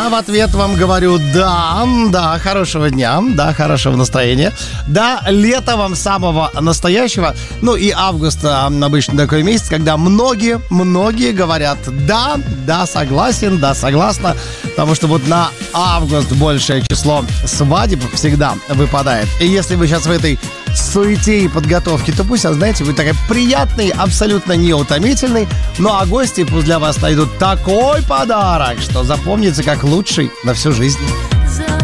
Я в ответ вам говорю да, хорошего дня, да, хорошего настроения, да, лета вам самого настоящего. Ну и август обычно такой месяц, когда многие говорят да, согласен, да, согласна, потому что вот на август большее число свадеб всегда выпадает. И если вы сейчас в этой суете и подготовке, то пусть, знаете, вы такой приятный, абсолютно неутомительный, ну а гости пусть для вас найдут такой подарок, что запомнится как лучший на всю жизнь.